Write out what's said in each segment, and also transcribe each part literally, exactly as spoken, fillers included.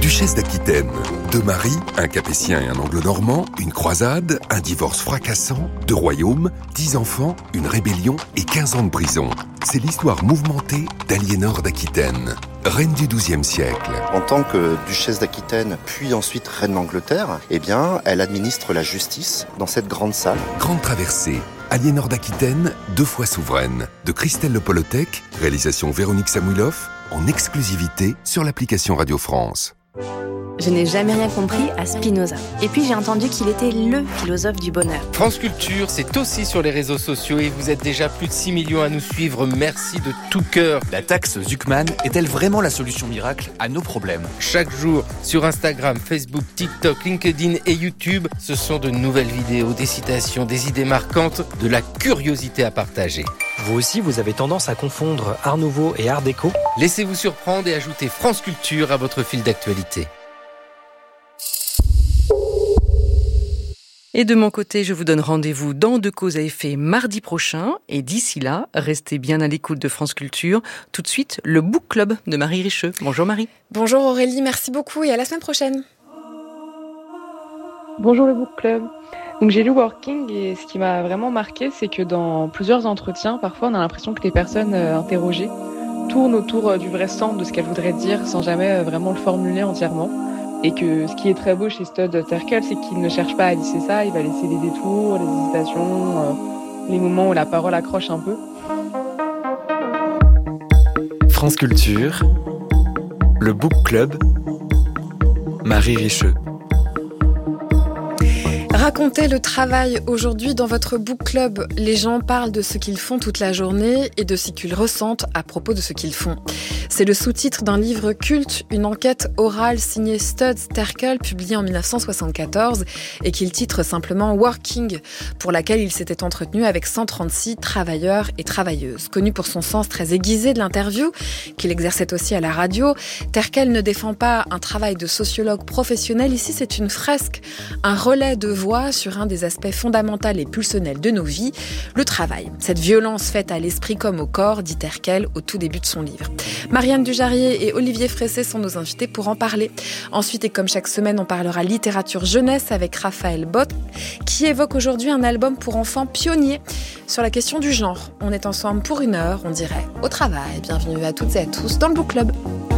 Duchesse d'Aquitaine. Deux maris, un capétien et un anglo-normand, une croisade, un divorce fracassant, deux royaumes, dix enfants, une rébellion et quinze ans de prison. C'est l'histoire mouvementée d'Aliénor d'Aquitaine, reine du douzième siècle. En tant que duchesse d'Aquitaine, puis ensuite reine d'Angleterre, eh bien, elle administre la justice dans cette grande salle. Grande traversée, Aliénor d'Aquitaine, deux fois souveraine, de Christelle Le Polotec, réalisation Véronique Samouilov, en exclusivité sur l'application Radio France. Je n'ai jamais rien compris à Spinoza. Et puis j'ai entendu qu'il était le philosophe du bonheur. France Culture, c'est aussi sur les réseaux sociaux et vous êtes déjà plus de six millions à nous suivre. Merci de tout cœur. La taxe Zuckman est-elle vraiment la solution miracle à nos problèmes ? Chaque jour, sur Instagram, Facebook, TikTok, LinkedIn et YouTube, ce sont de nouvelles vidéos, des citations, des idées marquantes, de la curiosité à partager. Vous aussi, vous avez tendance à confondre Art Nouveau et Art Déco ? Laissez-vous surprendre et ajoutez France Culture à votre fil d'actualité. Et de mon côté, je vous donne rendez-vous dans De Cause à Effet mardi prochain. Et d'ici là, restez bien à l'écoute de France Culture. Tout de suite, le Book Club de Marie Richeux. Bonjour Marie. Bonjour Aurélie, merci beaucoup et à la semaine prochaine. Bonjour le Book Club. Donc j'ai lu Working et ce qui m'a vraiment marqué, c'est que dans plusieurs entretiens, parfois on a l'impression que les personnes euh, interrogées tournent autour euh, du vrai sens de ce qu'elles voudraient dire sans jamais euh, vraiment le formuler entièrement. Et que ce qui est très beau chez Stud Terkel, c'est qu'il ne cherche pas à lisser ça, il va laisser les détours, les hésitations, euh, les moments où la parole accroche un peu. France Culture, le Book Club, Marie Richeux. Racontez le travail. Aujourd'hui, dans votre book club, les gens parlent de ce qu'ils font toute la journée et de ce qu'ils ressentent à propos de ce qu'ils font. C'est le sous-titre d'un livre culte, une enquête orale signée Studs Terkel, publiée en dix-neuf cent soixante-quatorze et qu'il titre simplement Working, pour laquelle il s'était entretenu avec cent trente-six travailleurs et travailleuses. Connu pour son sens très aiguisé de l'interview, qu'il exerçait aussi à la radio, Terkel ne défend pas un travail de sociologue professionnel. Ici, c'est une fresque, un relais de voix sur un des aspects fondamentaux et pulsionnels de nos vies, le travail. Cette violence faite à l'esprit comme au corps, dit Terkel au tout début de son livre. Marianne Dujarier et Olivier Fressé sont nos invités pour en parler. Ensuite, et comme chaque semaine, on parlera littérature jeunesse avec Raphaël Bott, qui évoque aujourd'hui un album pour enfants pionnier sur la question du genre. On est ensemble pour une heure, on dirait, au travail. Bienvenue à toutes et à tous dans le Book Club.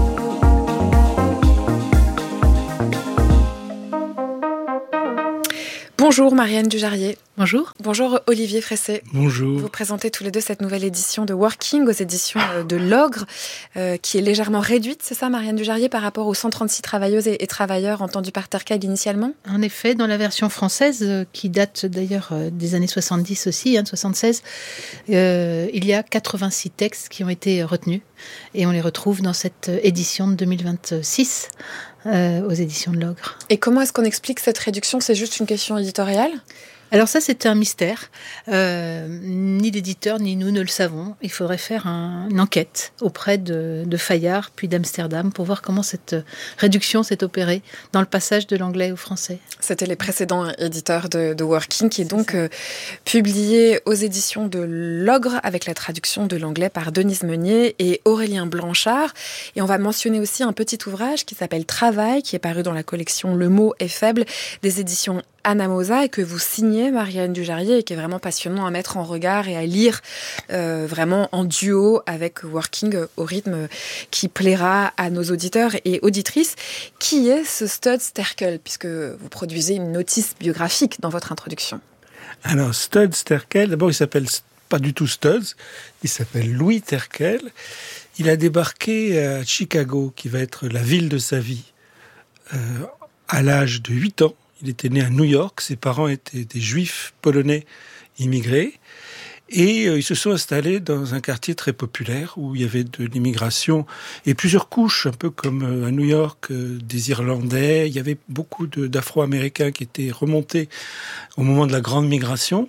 Bonjour Marianne Dujarier. Bonjour. Bonjour Olivier Fressé. Bonjour. Vous présentez tous les deux cette nouvelle édition de Working aux éditions de l'Ogre, euh, qui est légèrement réduite, c'est ça Marianne Dujarier, par rapport aux cent trente-six travailleuses et, et travailleurs entendus par Terkel initialement ? En effet, dans la version française, euh, qui date d'ailleurs euh, des années soixante-dix aussi, hein, soixante-seize, euh, il y a quatre-vingt-six textes qui ont été retenus et on les retrouve dans cette édition de deux mille vingt-six. Euh, aux éditions de l'Ogre. Et comment est-ce qu'on explique cette réduction ? C'est juste une question éditoriale ? Alors ça, c'est un mystère. Euh, ni l'éditeur, ni nous ne le savons. Il faudrait faire un, une enquête auprès de, de Fayard, puis d'Amsterdam, pour voir comment cette réduction s'est opérée dans le passage de l'anglais au français. C'était les précédents éditeurs de, de Working, qui est donc euh, publié aux éditions de l'Ogre, avec la traduction de l'anglais par Denise Meunier et Aurélien Blanchard. Et on va mentionner aussi un petit ouvrage qui s'appelle Travail, qui est paru dans la collection Le mot est faible, des éditions Anamosa, et que vous signez, Marianne Dujarier, et qui est vraiment passionnant à mettre en regard et à lire euh, vraiment en duo avec Working, au rythme qui plaira à nos auditeurs et auditrices. Qui est ce Studs Terkel, puisque vous produisez une notice biographique dans votre introduction ? Alors, Studs Terkel, d'abord, il s'appelle pas du tout Studs, il s'appelle Louis Terkel. Il a débarqué à Chicago, qui va être la ville de sa vie, euh, à l'âge de huit ans. Il était né à New York, ses parents étaient des juifs polonais immigrés, et euh, ils se sont installés dans un quartier très populaire où il y avait de l'immigration et plusieurs couches, un peu comme euh, à New York, euh, des Irlandais. Il y avait beaucoup de, d'Afro-Américains qui étaient remontés au moment de la grande migration.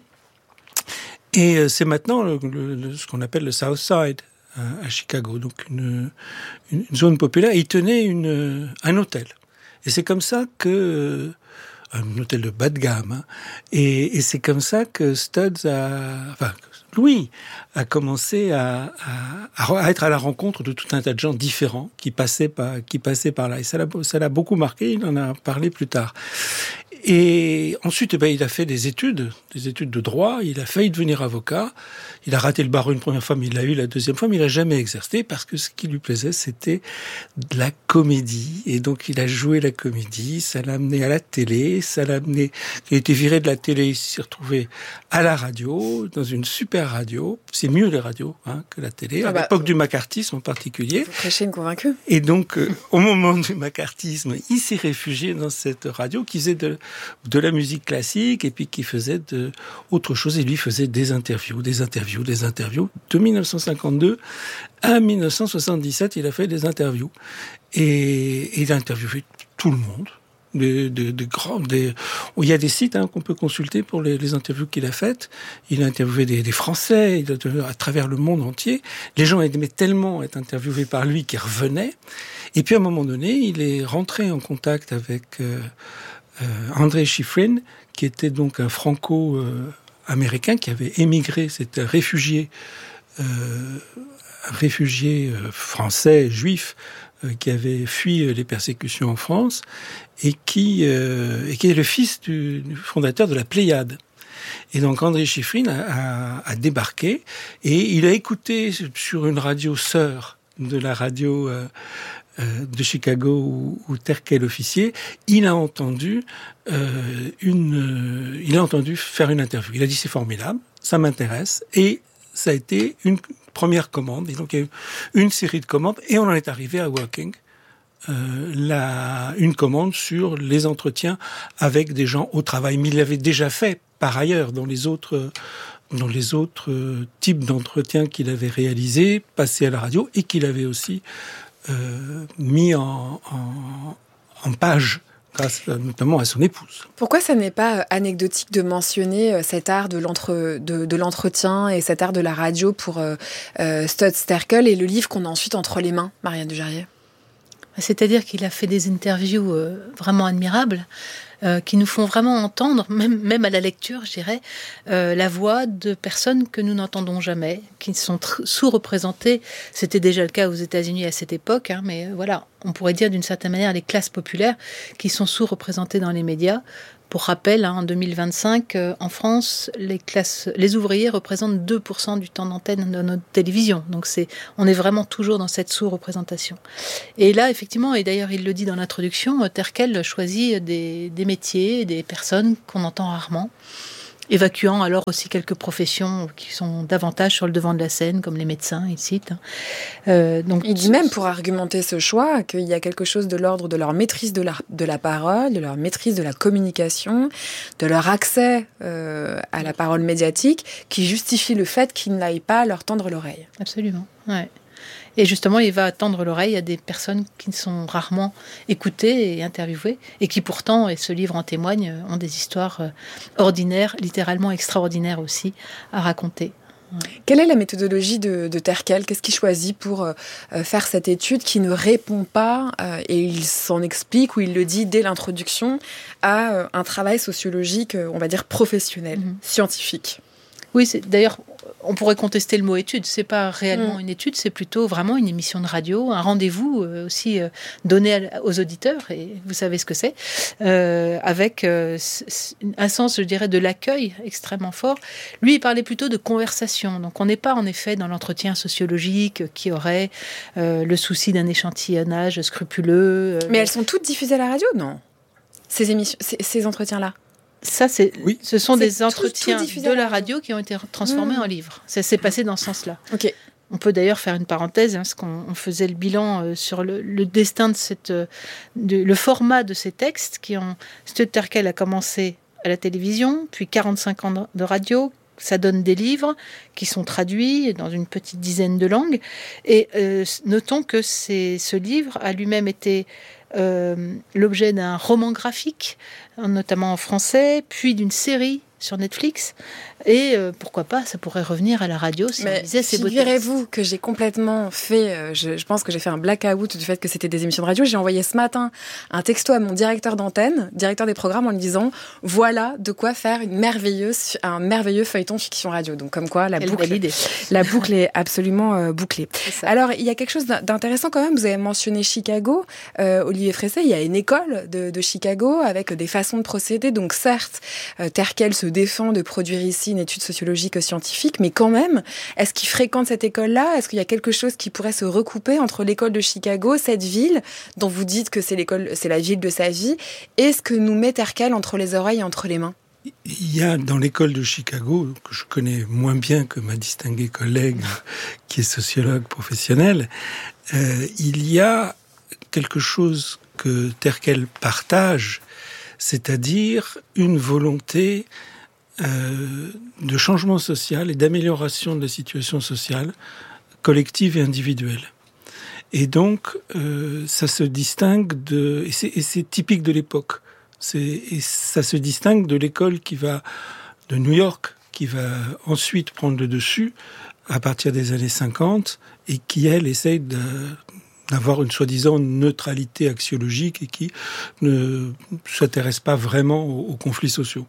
Et euh, c'est maintenant le, le, ce qu'on appelle le South Side à, à Chicago, donc une, une, une zone populaire. Et il tenait une, un hôtel. Et c'est comme ça que... Euh, un hôtel de bas de gamme. Hein. Et, et c'est comme ça que Studs a... Enfin, Louis a commencé à, à, à être à la rencontre de tout un tas de gens différents qui passaient par, qui passaient par là. Et ça l'a, ça l'a beaucoup marqué, il en a parlé plus tard. Et ensuite, eh ben, il a fait des études, des études de droit, il a failli devenir avocat. Il a raté le barreau une première fois, mais il l'a eu la deuxième fois, mais il n'a jamais exercé parce que ce qui lui plaisait, c'était de la comédie. Et donc, il a joué la comédie, ça l'a amené à la télé, ça l'a amené... Il a été viré de la télé, il s'est retrouvé à la radio, dans une super radio. C'est mieux les radios hein, que la télé, à ah bah, l'époque du macartisme en particulier. Vous prêchez une convaincue. Et donc, euh, au moment du macartisme, il s'est réfugié dans cette radio qui faisait de, de la musique classique et puis qui faisait de, autre chose. Et lui faisait des interviews, des interviews, des interviews. De dix-neuf cent cinquante-deux à dix-neuf cent soixante-dix-sept, il a fait des interviews. Et, et il a interviewé tout le monde. Des, des, des grands, des... Il y a des sites hein, qu'on peut consulter pour les, les interviews qu'il a faites. Il a interviewé des, des Français il a, à travers le monde entier. Les gens aimaient tellement être interviewés par lui qu'ils revenaient. Et puis à un moment donné, il est rentré en contact avec euh, euh, André Schifrin, qui était donc un franco-américain qui avait émigré, c'était un réfugié, euh, un réfugié français, juif, qui avait fui les persécutions en France et qui, euh, et qui est le fils du, du fondateur de la Pléiade. Et donc André Schifrin a, a, a débarqué et il a écouté sur une radio sœur de la radio euh, euh, de Chicago où, où Terkel officier, il a entendu euh, une, euh, il a entendu faire une interview. Il a dit c'est formidable, ça m'intéresse et ça a été une première commande, et donc il y a eu une série de commandes, et on en est arrivé à Working, euh, la, une commande sur les entretiens avec des gens au travail. Mais il l'avait déjà fait par ailleurs dans les autres, dans les autres types d'entretiens qu'il avait réalisés, passés à la radio, et qu'il avait aussi euh, mis en, en, en page, grâce notamment à son épouse. Pourquoi ça n'est pas anecdotique de mentionner cet art de, l'entre, de, de l'entretien et cet art de la radio pour euh, euh, Studs Terkel et le livre qu'on a ensuite entre les mains, Marianne Dujarrier? C'est-à-dire qu'il a fait des interviews euh, vraiment admirables, euh, qui nous font vraiment entendre, même, même à la lecture, je dirais, euh, la voix de personnes que nous n'entendons jamais, qui sont tr- sous-représentées. C'était déjà le cas aux États-Unis à cette époque, hein, mais euh, voilà, on pourrait dire d'une certaine manière les classes populaires qui sont sous-représentées dans les médias. Pour rappel, hein, en deux mille vingt-cinq, euh, en France, les classes, les ouvriers représentent deux pour cent du temps d'antenne de notre télévision. Donc c'est, on est vraiment toujours dans cette sous-représentation. Et là, effectivement, et d'ailleurs il le dit dans l'introduction, Terkel choisit des, des métiers, des personnes qu'on entend rarement, évacuant alors aussi quelques professions qui sont davantage sur le devant de la scène, comme les médecins, il cite. Euh, donc, il dit même, pour argumenter ce choix, qu'il y a quelque chose de l'ordre de leur maîtrise de la, de la parole, de leur maîtrise de la communication, de leur accès euh, à la parole médiatique, qui justifie le fait qu'ils n'aillent pas leur tendre l'oreille. Absolument, ouais. Et justement, il va tendre l'oreille à des personnes qui sont rarement écoutées et interviewées, et qui pourtant, et ce livre en témoigne, ont des histoires ordinaires, littéralement extraordinaires aussi, à raconter. Quelle est la méthodologie de, de Terkel? Qu'est-ce qu'il choisit pour euh, faire cette étude qui ne répond pas, euh, et il s'en explique, ou il le dit dès l'introduction, à euh, un travail sociologique, on va dire professionnel, mmh. scientifique? Oui, c'est, d'ailleurs, on pourrait contester le mot étude. C'est pas réellement mmh. une étude, c'est plutôt vraiment une émission de radio, un rendez-vous euh, aussi euh, donné à, aux auditeurs, et vous savez ce que c'est, euh, avec euh, un sens, je dirais, de l'accueil extrêmement fort. Lui, il parlait plutôt de conversation. Donc, on n'est pas en effet dans l'entretien sociologique qui aurait euh, le souci d'un échantillonnage scrupuleux. Euh, Mais elles sont toutes diffusées à la radio, non? Ces émissions, ces, ces entretiens-là. Ça, c'est, oui. ce sont c'est des entretiens tout, tout de la radio qui ont été transformés mmh. en livres. Ça s'est passé dans ce sens-là. Okay. On peut d'ailleurs faire une parenthèse, hein, parce qu'on on faisait le bilan euh, sur le, le destin de cette, euh, de, le format de ces textes qui ont. Studs Terkel a commencé à la télévision, puis quarante-cinq ans de radio. Ça donne des livres qui sont traduits dans une petite dizaine de langues. Et euh, notons que c'est, ce livre a lui-même été euh, l'objet d'un roman graphique, notamment en français, puis d'une série sur Netflix. Et euh, pourquoi pas, ça pourrait revenir à la radio si Mais on disait ces beaux textes. figurez-vous que j'ai complètement fait, euh, je, je pense que j'ai fait un blackout du fait que c'était des émissions de radio. J'ai envoyé ce matin un texto à mon directeur d'antenne, directeur des programmes, en lui disant voilà de quoi faire une merveilleuse, un merveilleux feuilleton fiction radio. Donc comme quoi la Quelle boucle, belle idée. la boucle est absolument euh, bouclée. Alors il y a quelque chose d'intéressant quand même. Vous avez mentionné Chicago, euh, Olivier Fressay. Il y a une école de, de Chicago avec des façons de procéder. Donc certes, euh, Terkel se défend de produire ici une étude sociologique scientifique, mais quand même, est-ce qu'il fréquente cette école-là ? Est-ce qu'il y a quelque chose qui pourrait se recouper entre l'école de Chicago, cette ville dont vous dites que c'est l'école, c'est la ville de sa vie, et ce que nous met Terkel entre les oreilles et entre les mains ? Il y a dans l'école de Chicago, que je connais moins bien que ma distinguée collègue qui est sociologue professionnelle, euh, il y a quelque chose que Terkel partage, c'est-à-dire une volonté euh, de changement social et d'amélioration de la situation sociale collective et individuelle. Et donc, euh, ça se distingue de... Et c'est, et c'est typique de l'époque. C'est, et ça se distingue de l'école qui va... de New York, qui va ensuite prendre le dessus à partir des années cinquante et qui, elle, essaye de... d'avoir une soi-disant neutralité axiologique et qui ne s'intéresse pas vraiment aux, aux conflits sociaux.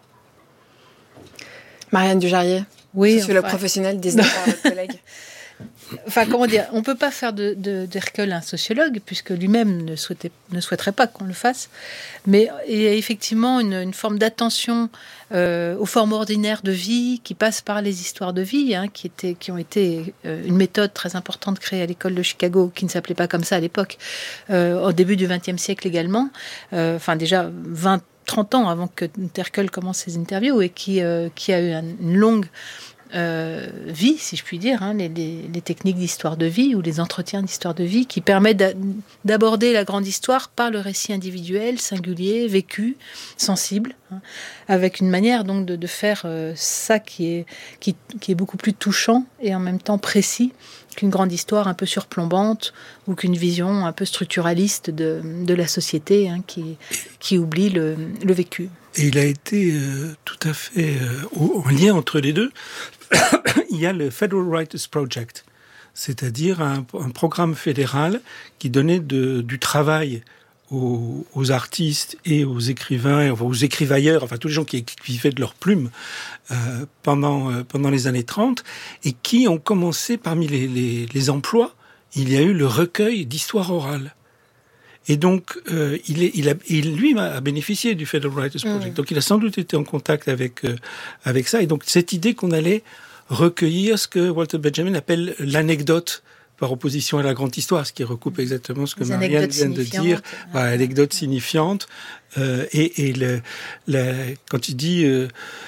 Marianne Dujarrier, oui, sociologue enfin... professionnelle, désignée par votre collègue. Enfin, comment dire, on ne peut pas faire de, de, d'Hercule un sociologue, puisque lui-même ne, souhaitait, ne souhaiterait pas qu'on le fasse. Mais il y a effectivement une, une forme d'attention euh, aux formes ordinaires de vie qui passe par les histoires de vie, hein, qui, étaient, qui ont été euh, une méthode très importante créée à l'école de Chicago, qui ne s'appelait pas comme ça à l'époque, euh, au début du vingtième siècle également. Euh, enfin, déjà vingt, trente ans avant que Terkel commence ses interviews, et qui, euh, qui a eu une longue... Euh, vie, si je puis dire, hein, les, les, les techniques d'histoire de vie ou les entretiens d'histoire de vie qui permettent d'aborder la grande histoire par le récit individuel, singulier, vécu, sensible, hein, avec une manière donc de, de faire euh, ça qui est, qui, qui est beaucoup plus touchant et en même temps précis qu'une grande histoire un peu surplombante ou qu'une vision un peu structuraliste de, de la société, hein, qui, qui oublie le, le vécu. Et il a été euh, tout à fait euh, en lien entre les deux. Il y a le Federal Writers Project, c'est-à-dire un, un programme fédéral qui donnait de, du travail aux, aux artistes et aux écrivains, aux écrivailleurs, enfin tous les gens qui, qui vivaient de leur plume euh, pendant, euh, pendant les années trente, et qui ont commencé, parmi les, les, les emplois, il y a eu le recueil d'histoire orale. Et donc, euh, il est, il a, il, lui a bénéficié du Federal Writers Project. Mmh. Donc, il a sans doute été en contact avec, euh, avec ça. Et donc, cette idée qu'on allait recueillir ce que Walter Benjamin appelle l'anecdote par opposition à la grande histoire, ce qui recoupe exactement ce que Les Marianne vient de dire. Voilà, anecdote signifiante. Euh, et et le, le, quand il dit, euh,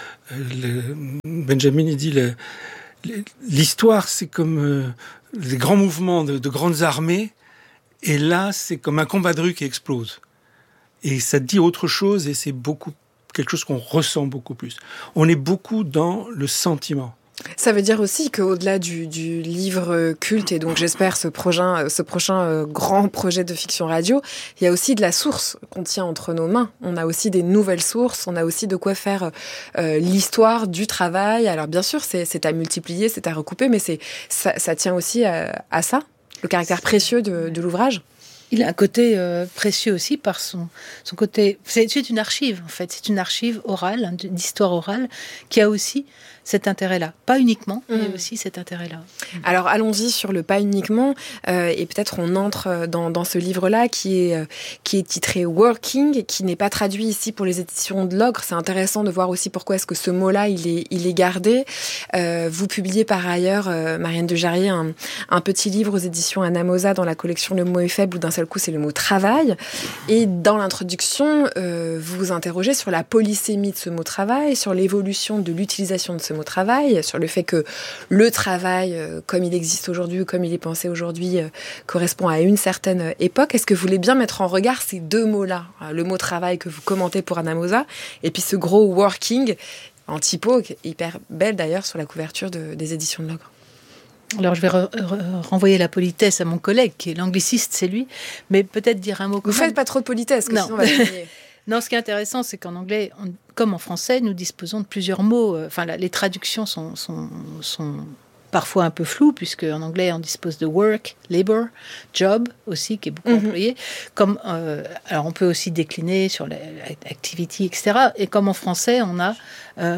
le, Benjamin, il dit, le, l'histoire, c'est comme euh, les grands mouvements de, de grandes armées. Et là, c'est comme un combat de rue qui explose. Et ça dit autre chose, et c'est beaucoup quelque chose qu'on ressent beaucoup plus. On est beaucoup dans le sentiment. Ça veut dire aussi qu'au-delà du, du livre culte, et donc j'espère ce prochain, ce prochain euh, grand projet de fiction radio, il y a aussi de la source qu'on tient entre nos mains. On a aussi des nouvelles sources, on a aussi de quoi faire euh, l'histoire du travail. Alors bien sûr, c'est, c'est à multiplier, c'est à recouper, mais c'est, ça, ça tient aussi à, à ça, le caractère précieux de, de l'ouvrage. Il a un côté euh, précieux aussi par son, son côté... C'est, c'est une archive, en fait. C'est une archive orale, hein, d'histoire orale, qui a aussi cet intérêt-là. Pas uniquement, mmh. mais aussi cet intérêt-là. Alors, allons-y sur le pas uniquement. Euh, et peut-être on entre dans, dans ce livre-là qui est, euh, qui est titré « Working », qui n'est pas traduit ici pour les éditions de l'Ogre. C'est intéressant de voir aussi pourquoi est-ce que ce mot-là, il est, il est gardé. Euh, vous publiez par ailleurs, euh, Marianne Dujarrier, un, un petit livre aux éditions Anamosa dans la collection « Le mot est faible » où d'un seul coup, c'est le mot « travail ». Et dans l'introduction, euh, vous vous interrogez sur la polysémie de ce mot « travail », sur l'évolution de l'utilisation de ce mot travail, sur le fait que le travail, euh, comme il existe aujourd'hui, comme il est pensé aujourd'hui, euh, correspond à une certaine époque. Est-ce que vous voulez bien mettre en regard ces deux mots-là, le mot travail que vous commentez pour Anamosa, et puis ce gros working en typo, hyper belle d'ailleurs sur la couverture de, des éditions de l'Ogre? Alors, je vais re- re- renvoyer la politesse à mon collègue, qui est l'angliciste, c'est lui, mais peut-être dire un mot... Vous ne faites pas trop de politesse, que non. sinon on va gagner. Non, ce qui est intéressant, c'est qu'en anglais, on, comme en français, nous disposons de plusieurs mots. Enfin, la, les traductions sont, sont, sont parfois un peu floues, puisque en anglais, on dispose de work, labor, job aussi, qui est beaucoup mm-hmm. employé. Comme, euh, alors, on peut aussi décliner sur l'activity, et cetera. Et comme en français, on a... Euh,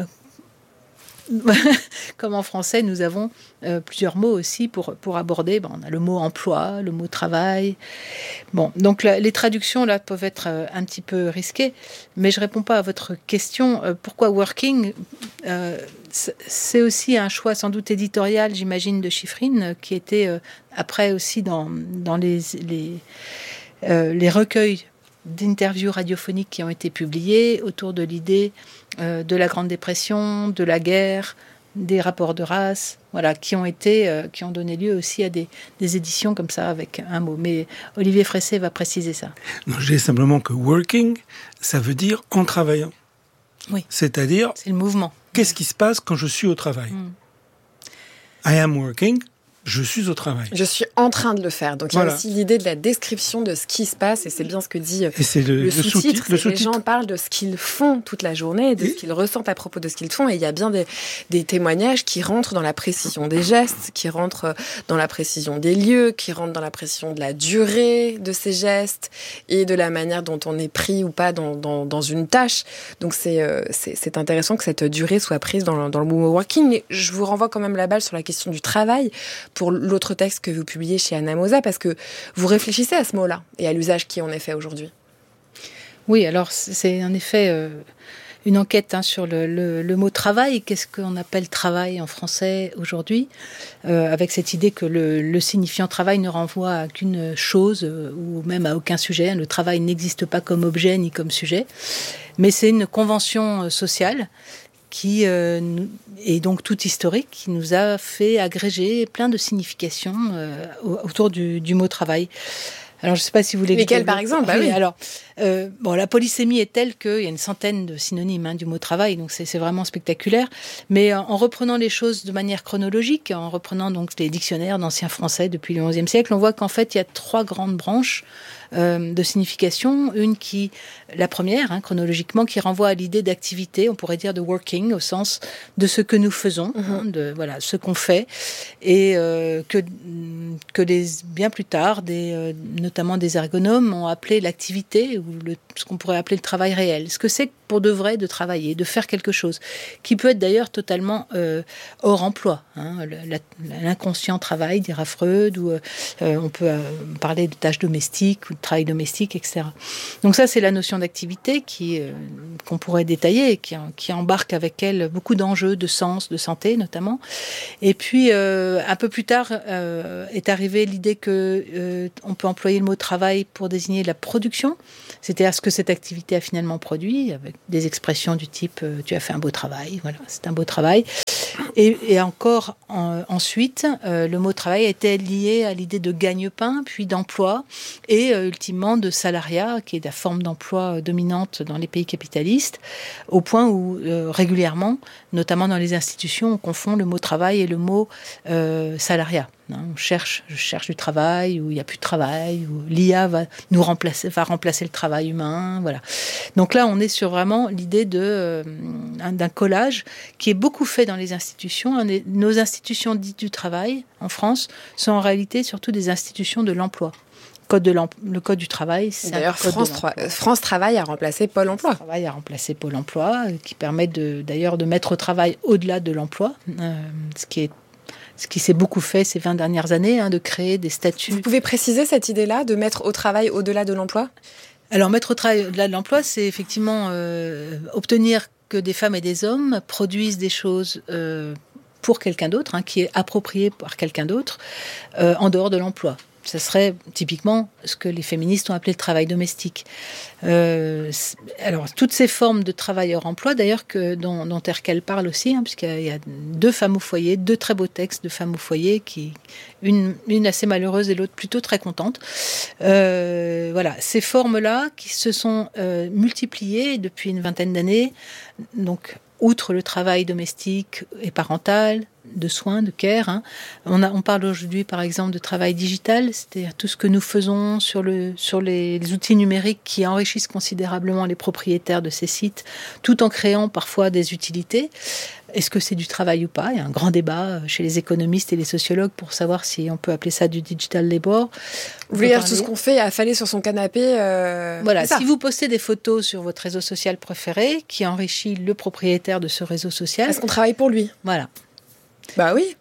comme en français, nous avons euh, plusieurs mots aussi pour, pour aborder. Bon, on a le mot emploi, le mot travail. Bon, donc la, les traductions là peuvent être euh, un petit peu risquées, mais je réponds pas à votre question. Euh, pourquoi working euh, c'est aussi un choix sans doute éditorial, j'imagine, de Chiffrine, qui était euh, après aussi dans, dans les, les, euh, les recueils d'interviews radiophoniques qui ont été publiées autour de l'idée euh, de la Grande Dépression, de la guerre, des rapports de race, voilà, qui ont été, euh, qui ont donné lieu aussi à des, des éditions comme ça avec un mot. Mais Olivier Fressé va préciser ça. Non, je dis simplement que working, ça veut dire en travaillant. Oui. C'est-à-dire, c'est le mouvement. Qu'est-ce qui se passe quand je suis au travail ? mm. I am working. Je suis au travail. Je suis en train de le faire. Donc, voilà. Il y a aussi l'idée de la description de ce qui se passe, et c'est bien ce que dit et c'est le, le, le sous-titre. sous-titre le sous-titre. Les gens parlent de ce qu'ils font toute la journée, de et ce qu'ils ressentent à propos de ce qu'ils font, et il y a bien des, des témoignages qui rentrent dans la précision des gestes, qui rentrent dans la précision des lieux, qui rentrent dans la précision de la durée de ces gestes, et de la manière dont on est pris ou pas dans, dans, dans une tâche. Donc, c'est, euh, c'est, c'est intéressant que cette durée soit prise dans, dans le mot working. Mais je vous renvoie quand même la balle sur la question du travail, pour l'autre texte que vous publiez chez Anamosa, parce que vous réfléchissez à ce mot-là et à l'usage qui en est fait aujourd'hui. Oui, alors c'est en effet euh, une enquête hein, sur le, le, le mot travail. Qu'est-ce qu'on appelle travail en français aujourd'hui, euh, avec cette idée que le, le signifiant travail ne renvoie à qu'une chose euh, ou même à aucun sujet. Le travail n'existe pas comme objet ni comme sujet, mais c'est une convention sociale qui euh, est donc toute historique, qui nous a fait agréger plein de significations euh, autour du, du mot travail. Alors, je ne sais pas si vous voulez... Lesquelles, par exemple ? Bah oui. Alors, euh, bon, la polysémie est telle qu'il y a une centaine de synonymes hein, du mot travail, donc c'est, c'est vraiment spectaculaire. Mais en, en reprenant les choses de manière chronologique, en reprenant donc les dictionnaires d'ancien français depuis le onzième siècle, on voit qu'en fait, il y a trois grandes branches euh, de signification. Une qui, la première, hein, chronologiquement, qui renvoie à l'idée d'activité, on pourrait dire de working, au sens de ce que nous faisons, mm-hmm. hein, de voilà, ce qu'on fait, et euh, que, que des, bien plus tard, des, euh, notamment des ergonomes, ont appelé l'activité, ou le, ce qu'on pourrait appeler le travail réel. Ce que c'est pour de vrai de travailler, de faire quelque chose, qui peut être d'ailleurs totalement euh, hors emploi. Hein, la, l'inconscient travail, dira Freud, ou euh, on peut euh, parler de tâches domestiques, ou de travail domestique, et cetera. Donc ça, c'est la notion d'activité qui, euh, qu'on pourrait détailler, et qui, qui embarque avec elle beaucoup d'enjeux de sens, de santé notamment. Et puis, euh, un peu plus tard, euh, est arrivée l'idée que euh, on peut employer le mot travail pour désigner la production, c'est-à-dire ce que cette activité a finalement produit, avec des expressions du type euh, « tu as fait un beau travail », voilà, c'est un beau travail. Et, et encore en, ensuite, euh, le mot travail était lié à l'idée de gagne-pain, puis d'emploi, et euh, ultimement de salariat, qui est la forme d'emploi dominante dans les pays capitalistes, au point où euh, régulièrement, notamment dans les institutions, on confond le mot travail et le mot euh, salariat. Hein, on cherche, je cherche du travail, ou il n'y a plus de travail, ou l'I A va nous remplacer, va remplacer le travail humain, voilà. Donc là, on est sur vraiment l'idée de, euh, d'un collage qui est beaucoup fait dans les institutions. Nos institutions dites du travail, en France, sont en réalité surtout des institutions de l'emploi. Code de le code du travail, c'est d'ailleurs France, Tra- France Travail a remplacé Pôle Emploi. France Travail a remplacé Pôle Emploi, qui permet de, d'ailleurs de mettre au travail au-delà de l'emploi, euh, ce qui est ce qui s'est beaucoup fait ces vingt dernières années, hein, de créer des statuts. Vous pouvez préciser cette idée-là, de mettre au travail au-delà de l'emploi ? Alors, mettre au travail au-delà de l'emploi, c'est effectivement euh, obtenir que des femmes et des hommes produisent des choses euh, pour quelqu'un d'autre, hein, qui est approprié par quelqu'un d'autre, euh, en dehors de l'emploi. Ce serait typiquement ce que les féministes ont appelé le travail domestique. Euh, alors, toutes ces formes de travail hors emploi, d'ailleurs, que, dont, dont Terkel parle aussi, hein, puisqu'il y a deux femmes au foyer, deux très beaux textes de femmes au foyer, qui, une, une assez malheureuse et l'autre plutôt très contente. Euh, voilà, ces formes-là qui se sont euh, multipliées depuis une vingtaine d'années, donc outre le travail domestique et parental, de soins, de care. Hein. On, a, on parle aujourd'hui, par exemple, de travail digital, c'est-à-dire tout ce que nous faisons sur, le, sur les, les outils numériques qui enrichissent considérablement les propriétaires de ces sites, tout en créant parfois des utilités. Est-ce que c'est du travail ou pas ? Il y a un grand débat chez les économistes et les sociologues pour savoir si on peut appeler ça du digital labor. Vous voulez dire tout ce qu'on fait à affaler sur son canapé euh, Voilà, si vous postez des photos sur votre réseau social préféré qui enrichit le propriétaire de ce réseau social... Est-ce qu'on travaille pour lui ? Voilà. Bah oui.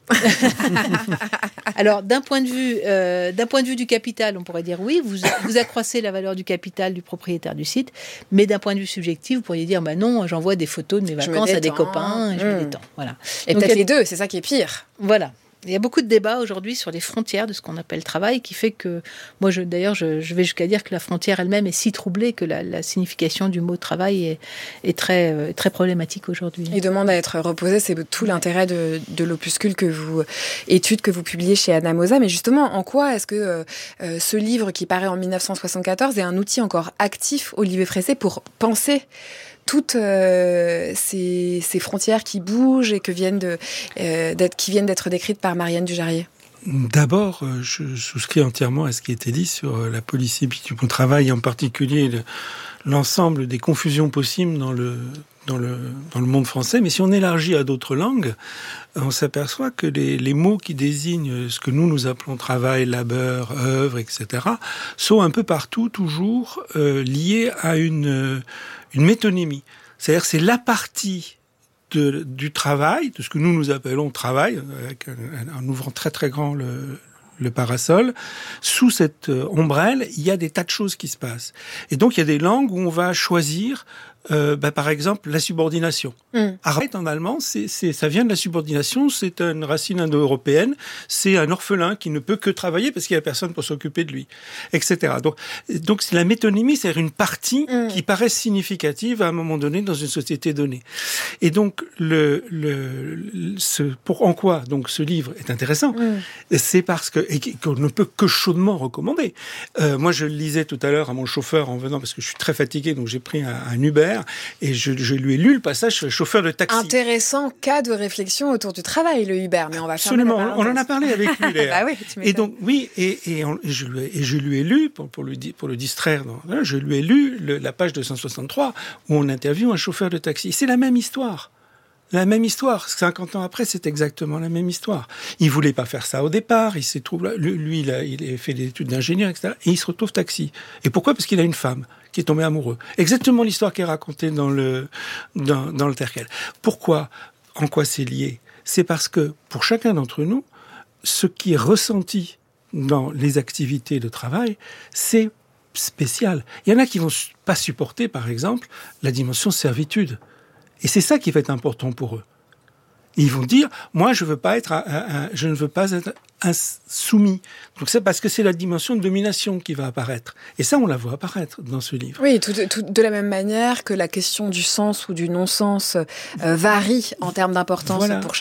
Alors, d'un point de vue, euh, d'un point de vue du capital, on pourrait dire oui, vous, vous accroissez la valeur du capital du propriétaire du site, mais d'un point de vue subjectif, vous pourriez dire bah non, j'envoie des photos de mes vacances à des copains, et je me détends. Voilà. Et Donc, peut-être les deux, c'est ça qui est pire. Voilà. Il y a beaucoup de débats aujourd'hui sur les frontières de ce qu'on appelle travail, qui fait que, moi je, d'ailleurs, je, je vais jusqu'à dire que la frontière elle-même est si troublée que la, la signification du mot travail est, est très, euh, très problématique aujourd'hui. Il demande à être reposé, c'est tout l'intérêt de, de l'opuscule que vous, étude que vous publiez chez Anamosa. Mais justement, en quoi est-ce que euh, ce livre qui paraît en dix-neuf cent soixante-quatorze est un outil encore actif, Olivier Fressé, pour penser toutes euh, ces, ces frontières qui bougent et que viennent de, euh, d'être, qui viennent d'être décrites par Marianne Dujarrier? D'abord, je souscris entièrement à ce qui a été dit sur la polysémie du travail, en particulier le, l'ensemble des confusions possibles dans le, dans, le, dans le monde français. Mais si on élargit à d'autres langues, on s'aperçoit que les, les mots qui désignent ce que nous, nous appelons travail, labeur, œuvre, et cetera, sont un peu partout toujours euh, liés à une, une métonymie. C'est-à-dire c'est la partie De, du travail, de ce que nous nous appelons travail, avec un, en ouvrant très très grand le, le parasol, sous cette ombrelle, il y a des tas de choses qui se passent. Et donc il y a des langues où on va choisir, euh, bah, par exemple, la subordination. Mm. Arbeit en allemand, c'est, c'est, ça vient de la subordination, c'est une racine indo-européenne, c'est un orphelin qui ne peut que travailler parce qu'il n'y a personne pour s'occuper de lui, et cetera. Donc, donc c'est la métonymie, c'est-à-dire une partie mm. qui paraît significative à un moment donné dans une société donnée. Et donc, le, le, le ce, pour en quoi donc ce livre est intéressant, mm. c'est parce que et qu'on ne peut que chaudement recommander. Euh, moi, je le lisais tout à l'heure à mon chauffeur en venant parce que je suis très fatigué, donc j'ai pris un, un Uber. Et je, je lui ai lu le passage sur le chauffeur de taxi. Intéressant cas de réflexion autour du travail, le Uber, mais on va Absolument, on en a parlé avec lui. Bah oui, et donc oui, et, et, on, et, je, lui ai, et je lui ai lu pour, pour, le, pour le distraire. Non, je lui ai lu le, la page deux cent soixante-trois où on interviewe un chauffeur de taxi. C'est la même histoire. La même histoire. cinquante ans après, c'est exactement la même histoire. Il voulait pas faire ça au départ. Il s'est trouvé, lui, il a, il a fait des études d'ingénieur, et cetera. Et il se retrouve taxi. Et pourquoi? Parce qu'il a une femme qui est tombée amoureux. Exactement l'histoire qui est racontée dans le, dans, dans le Terkel. Pourquoi? En quoi c'est lié? C'est parce que, pour chacun d'entre nous, ce qui est ressenti dans les activités de travail, c'est spécial. Il y en a qui vont pas supporter, par exemple, la dimension servitude. Et c'est ça qui va être important pour eux. Ils vont dire, moi, je veux pas être, un, un, je ne veux pas être un soumis. Donc c'est parce que c'est la dimension de domination qui va apparaître. Et ça, on la voit apparaître dans ce livre. Oui, tout, tout, de la même manière que la question du sens ou du non-sens euh, varie en termes d'importance voilà. pour chacun.